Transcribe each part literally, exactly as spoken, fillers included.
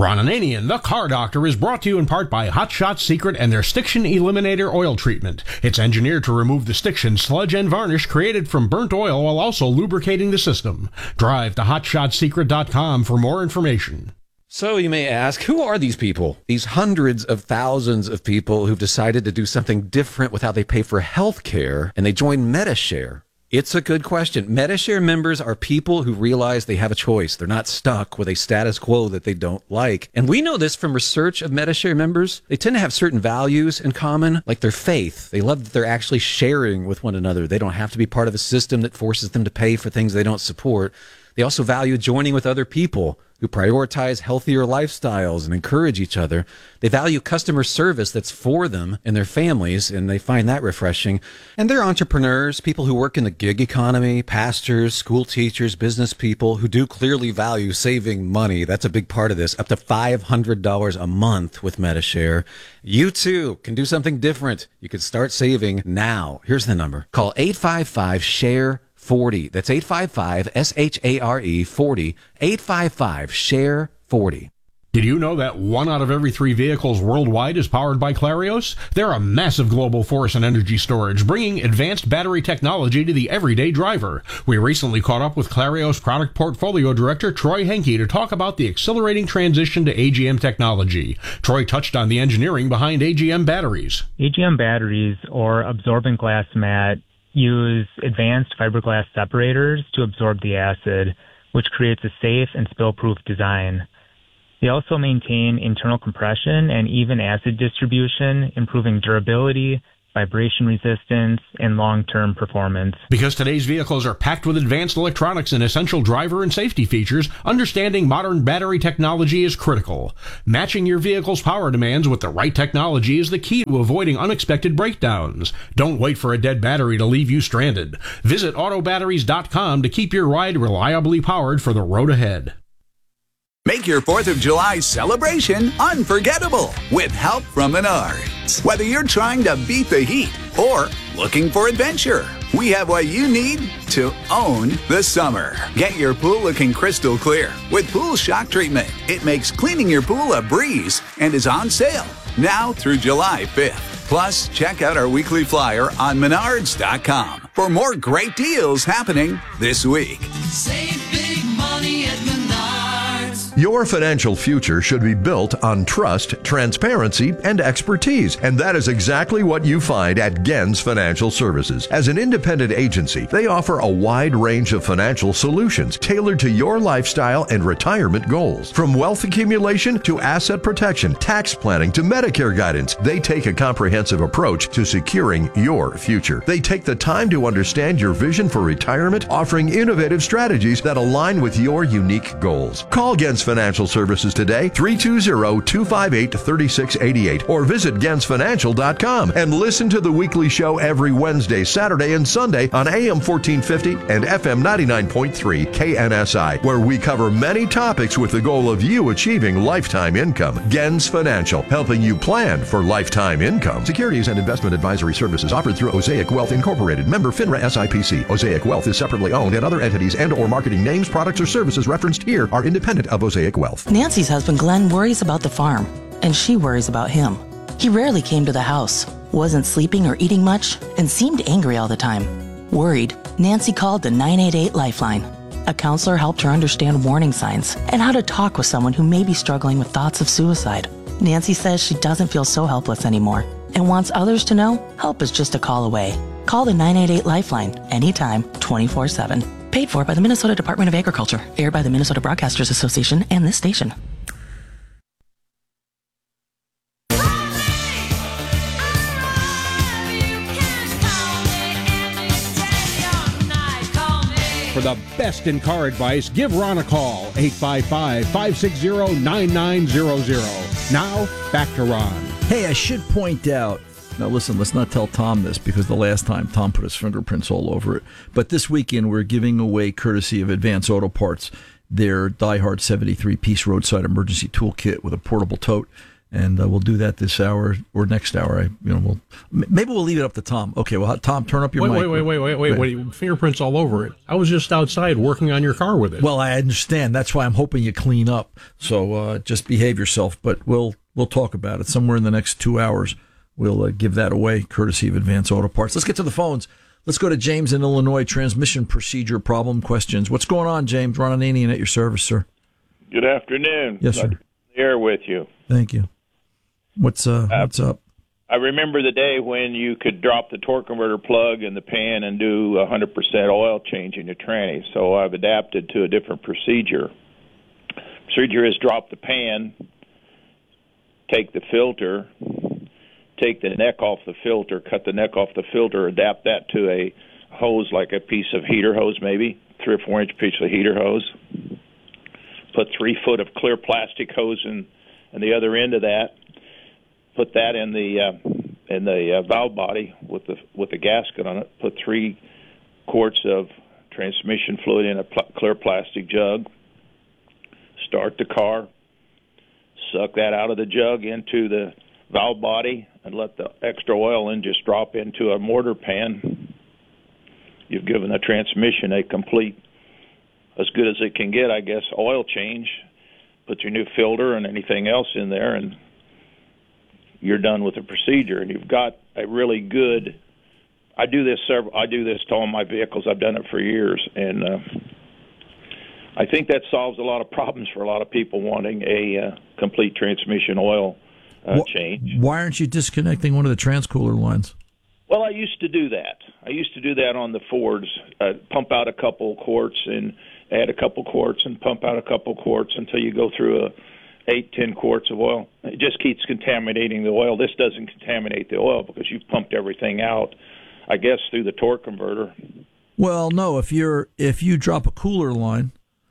Ron Ananian, the Car Doctor, is brought to you in part by Hot Shot Secret and their Stiction Eliminator oil treatment. It's engineered to remove the stiction, sludge, and varnish created from burnt oil while also lubricating the system. Drive to hot shot secret dot com for more information. So you may ask, who are these people? These hundreds of thousands of people who've decided to do something different with how they pay for health care, and they join Medi-Share. It's a good question. Medi-Share members are people who realize they have a choice. They're not stuck with a status quo that they don't like. And we know this from research of Medi-Share members. They tend to have certain values in common, like their faith. They love that they're actually sharing with one another. They don't have to be part of a system that forces them to pay for things they don't support. They also value joining with other people who prioritize healthier lifestyles and encourage each other. They value customer service that's for them and their families, and they find that refreshing. And they're entrepreneurs, people who work in the gig economy, pastors, school teachers, business people who do clearly value saving money. That's a big part of this, up to five hundred dollars a month with Medi-Share. You too can do something different. You can start saving now. Here's the number. Call eight five five, share forty. That's eight five five, S H A R E, forty. eight five five, share forty. Did you know that one out of every three vehicles worldwide is powered by Clarios? They're a massive global force in energy storage, bringing advanced battery technology to the everyday driver. We recently caught up with Clarios Product Portfolio Director Troy Henke to talk about the accelerating transition to A G M technology. Troy touched on the engineering behind A G M batteries. A G M batteries, or absorbent glass mat, use advanced fiberglass separators to absorb the acid, which creates a safe and spill-proof design. They also maintain internal compression and even acid distribution, improving durability, vibration resistance, and long-term performance. Because today's vehicles are packed with advanced electronics and essential driver and safety features, understanding modern battery technology is critical. Matching your vehicle's power demands with the right technology is the key to avoiding unexpected breakdowns. Don't wait for a dead battery to leave you stranded. Visit auto batteries dot com to keep your ride reliably powered for the road ahead. Make your fourth of July celebration unforgettable with help from Menards. Whether you're trying to beat the heat or looking for adventure, we have what you need to own the summer. Get your pool looking crystal clear with Pool Shock Treatment. It makes cleaning your pool a breeze and is on sale now through July fifth. Plus, check out our weekly flyer on menards dot com for more great deals happening this week. Save big money at Menards. Your financial future should be built on trust, transparency, and expertise, and that is exactly what you find at Gens Financial Services. As an independent agency, they offer a wide range of financial solutions tailored to your lifestyle and retirement goals. From wealth accumulation to asset protection, tax planning to Medicare guidance, they take a comprehensive approach to securing your future. They take the time to understand your vision for retirement, offering innovative strategies that align with your unique goals. Call Gens Financial Services today, three two zero, two five eight, three six eight eight, or visit gens financial dot com and listen to the weekly show every Wednesday, Saturday, and Sunday on A M fourteen fifty and F M ninety-nine point three K N S I, where we cover many topics with the goal of you achieving lifetime income. Gens Financial, helping you plan for lifetime income. Securities and investment advisory services offered through Osaic Wealth Incorporated, member FINRA S I P C. Osaic Wealth is separately owned, and other entities and or marketing names, products, or services referenced here are independent of Osaic Wealth. Nancy's husband Glenn worries about the farm, and she worries about him. He rarely came to the house, wasn't sleeping or eating much, and seemed angry all the time. Worried, Nancy called the nine eight eight Lifeline. A counselor helped her understand warning signs and how to talk with someone who may be struggling with thoughts of suicide. Nancy says she doesn't feel so helpless anymore and wants others to know help is just a call away. Call the nine eight eight Lifeline anytime, twenty-four seven. Paid for by the Minnesota Department of Agriculture. Aired by the Minnesota Broadcasters Association and this station. For the best in car advice, give Ron a call, eight five five, five six zero, nine nine zero zero. Now, back to Ron. Hey, I should point out, now listen, let's not tell Tom this because the last time Tom put his fingerprints all over it. But this weekend we're giving away, courtesy of Advance Auto Parts, their Die Hard seventy-three piece roadside emergency toolkit with a portable tote And uh, we'll do that this hour or next hour. I, you know, we'll maybe we'll leave it up to Tom. Okay, well, Tom, turn up your wait, mic. Wait, wait, wait, wait, wait, wait, wait. Fingerprints all over it. I was just outside working on your car with it. Well, I understand. That's why I'm hoping you clean up. So uh, just behave yourself. But we'll we'll talk about it somewhere in the next two hours. We'll uh, give that away, courtesy of Advance Auto Parts. Let's get to the phones. Let's go to James in Illinois. Transmission procedure problem questions. What's going on, James? Ron Ananian at your service, sir. Good afternoon. Yes, sir. Here with you. Thank you. What's uh, uh what's up? I remember the day when you could drop the torque converter plug in the pan and do one hundred percent oil change in your tranny. So I've adapted to a different procedure. Procedure is drop the pan, take the filter, take the neck off the filter, cut the neck off the filter, adapt that to a hose like a piece of heater hose, maybe three or four inch piece of heater hose. Put three foot of clear plastic hose in, in the other end of that. Put that in the uh, in the uh, valve body with the with the gasket on it. Put three quarts of transmission fluid in a pl- clear plastic jug. Start the car. Suck that out of the jug into the valve body and let the extra oil in just drop into a mortar pan. You've given the transmission a complete, as good as it can get, I guess, oil change. Put your new filter and anything else in there, and you're done with the procedure. And you've got a really good. I do this several. I do this to all my vehicles. I've done it for years, and uh, I think that solves a lot of problems for a lot of people wanting a uh, complete transmission oil uh, Wh- change. Why aren't you disconnecting one of the transcooler lines? Well, I used to do that. I used to do that on the Fords. Uh, pump out a couple quarts and add a couple quarts and pump out a couple quarts until you go through a eight, ten quarts of oil. It just keeps contaminating the oil. This doesn't contaminate the oil because you've pumped everything out, I guess, through the torque converter. Well, no. If you're if you drop a cooler line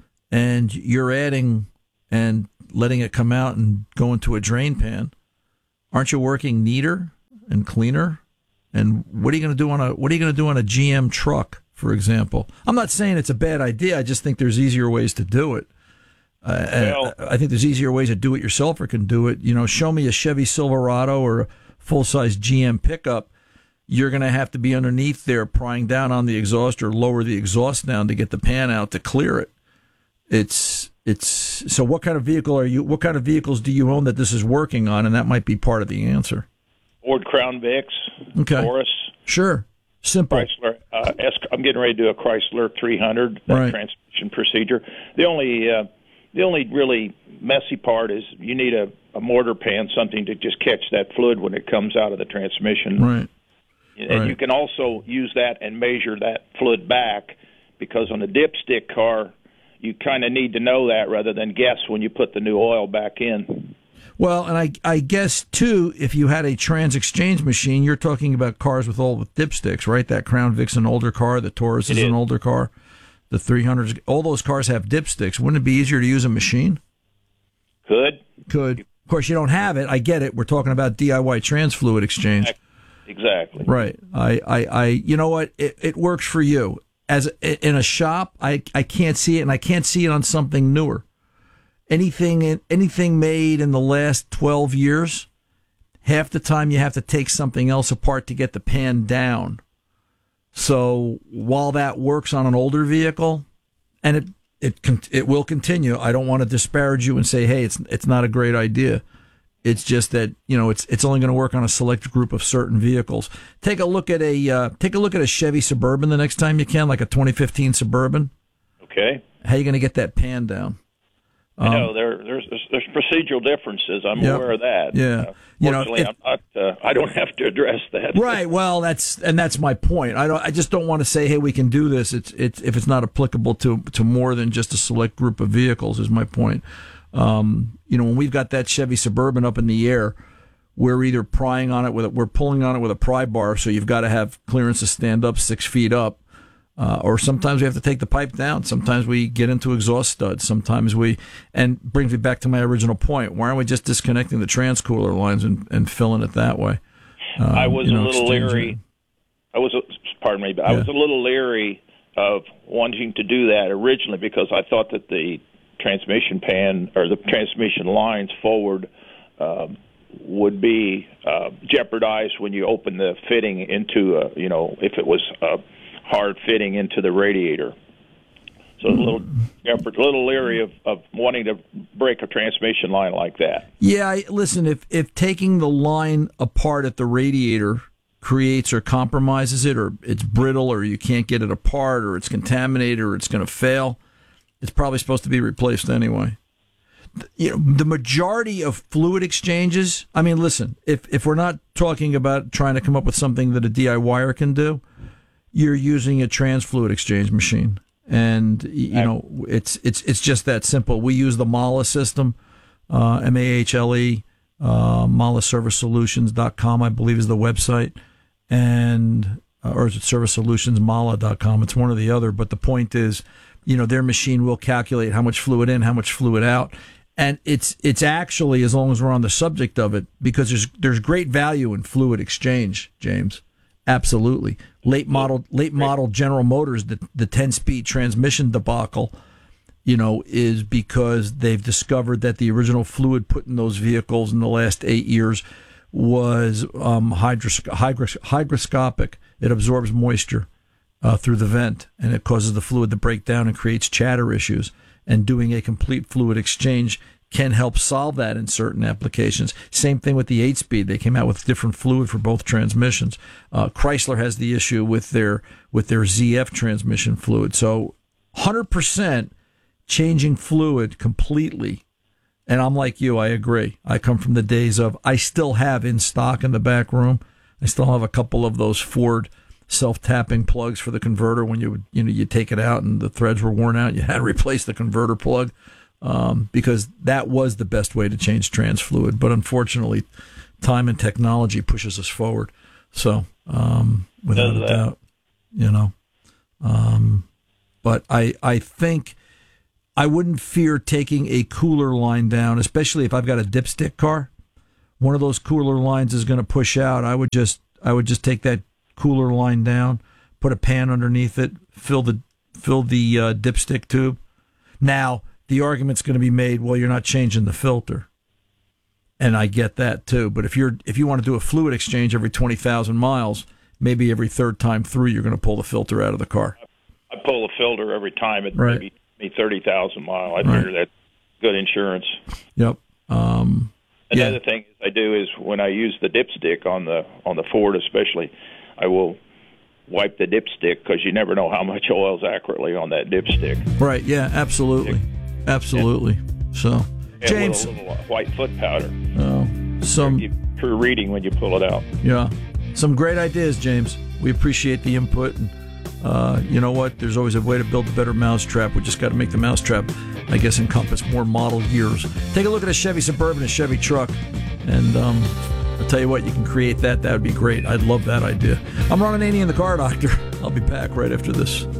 and you're adding and letting it come out and go into a drain pan, aren't you working neater and cleaner? And what are you going to do on a what are you going to do on a G M truck, for example? I'm not saying it's a bad idea. I just think there's easier ways to do it. Uh, well, I think there's easier ways a do-it-yourselfer can do it. You know, show me a Chevy Silverado or a full-size G M pickup. You're going to have to be underneath there prying down on the exhaust or lower the exhaust down to get the pan out to clear it. It's it's so. What kind of vehicle are you? What kind of vehicles do you own that this is working on? And that might be part of the answer. Ford Crown Vics, okay. Taurus. Sure. Simple. Chrysler. Uh, I'm getting ready to do a Chrysler three hundred, that right. transmission procedure. The only uh, the only really messy part is you need a, a mortar pan, something to just catch that fluid when it comes out of the transmission. Right. And right. you can also use that and measure that fluid back, because on a dipstick car, you kind of need to know that rather than guess when you put the new oil back in. Well, and I I guess, too, if you had a trans exchange machine, you're talking about cars with all with dipsticks, right? That Crown Vic's an older car. The Taurus is, is an older car. The three hundreds, all those cars have dipsticks. Wouldn't it be easier to use a machine? Could. Could. Of course, you don't have it. I get it. We're talking about D I Y trans fluid exchange. Exactly. Right. I, I, I you know what? It, it works for you. As in a shop, I, I can't see it, and I can't see it on something newer. Anything anything made in the last twelve years, half the time you have to take something else apart to get the pan down. So while that works on an older vehicle, and it it it will continue, I don't want to disparage you and say, hey, it's it's not a great idea. It's just that, you know, it's it's only going to work on a select group of certain vehicles. Take a look at a uh, take a look at a Chevy Suburban the next time you can, like a twenty fifteen Suburban. Okay. How are you going to get that pan down? I know there, there's there's procedural differences. I'm yep. aware of that. Yeah, uh, you know, fortunately, if, I'm not. Uh, I don't have to address that. Right. Well, that's and that's my point. I don't. I just don't want to say, hey, we can do this. It's it's if it's not applicable to to more than just a select group of vehicles. Is my point. Um, you know, when we've got that Chevy Suburban up in the air, we're either prying on it with a, we're pulling on it with a pry bar, so you've got to have clearance to stand up six feet up. Uh, or sometimes we have to take the pipe down. Sometimes we get into exhaust studs. Sometimes we, and brings me back to my original point. Why aren't we just disconnecting the transcooler lines and, and filling it that way? Um, I was you know, a little leery. it. I was, a, pardon me, but I yeah. was a little leery of wanting to do that originally because I thought that the transmission pan or the transmission lines forward um, would be uh, jeopardized when you open the fitting into, a, you know, if it was a hard fitting into the radiator. So a little, a little leery of, of wanting to break a transmission line like that. Yeah, I- listen, if, if taking the line apart at the radiator creates or compromises it, or it's brittle, or you can't get it apart, or it's contaminated, or it's going to fail, it's probably supposed to be replaced anyway. You know, the majority of fluid exchanges, I mean, listen, if, if we're not talking about trying to come up with something that a D I Y-er can do, you're using a trans fluid exchange machine. And, you know, it's it's it's just that simple. We use the Mahle system, uh, M A H L E, uh, Mahle Service Solutions dot com, I believe is the website. And, uh, or is it Service Solutions Mahle dot com? It's one or the other. But the point is, you know, their machine will calculate how much fluid in, how much fluid out. And it's it's actually, as long as we're on the subject of it, because there's there's great value in fluid exchange, James. Absolutely. Late model, late model General Motors, the the ten-speed transmission debacle, you know, is because they've discovered that the original fluid put in those vehicles in the last eight years was um, hydros- hygros- hygroscopic. It absorbs moisture uh, through the vent, and it causes the fluid to break down and creates chatter issues. And doing a complete fluid exchange can help solve that in certain applications. Same thing with the eight-speed. They came out with different fluid for both transmissions. Uh, Chrysler has the issue with their with their Z F transmission fluid. So one hundred percent changing fluid completely. And I'm like you, I agree. I come from the days of, I still have in stock in the back room, I still have a couple of those Ford self-tapping plugs for the converter. When you would, you know, you take it out and the threads were worn out, you had to replace the converter plug. Um, because that was the best way to change trans fluid. But unfortunately, time and technology pushes us forward. So, um, without a doubt, you know. Um, but I, I think I wouldn't fear taking a cooler line down, especially if I've got a dipstick car. One of those cooler lines is going to push out. I would just, I would just take that cooler line down, put a pan underneath it, fill the, fill the uh, dipstick tube. Now, the argument's going to be made, well, you're not changing the filter. And I get that too. But if you're if you want to do a fluid exchange every twenty thousand miles, maybe every third time through you're going to pull the filter out of the car. I pull the filter every time it right. maybe me thirty thousand miles. I right. figure that's good insurance. Yep. Um, Another yeah. thing I do is when I use the dipstick on the on the Ford especially, I will wipe the dipstick because you never know how much oil's accurately on that dipstick. Right, yeah, absolutely. Absolutely. Yeah. So, yeah, James. With a little white foot powder. Oh, some true reading when you pull it out. Yeah. Some great ideas, James. We appreciate the input. And uh, you know what? There's always a way to build a better mousetrap. We just got to make the mousetrap, I guess, encompass more model years. Take a look at a Chevy Suburban, a Chevy truck, and um, I'll tell you what, you can create that. That would be great. I'd love that idea. I'm Ron Ananian, the Car Doctor. I'll be back right after this.